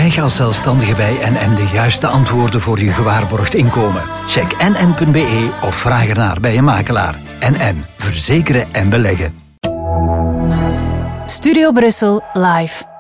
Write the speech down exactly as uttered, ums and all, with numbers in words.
Krijg als zelfstandige bij N N de juiste antwoorden voor je gewaarborgd inkomen. Check n n punt b e of vraag ernaar bij een makelaar. N N. Verzekeren en beleggen. Studio Brussel live.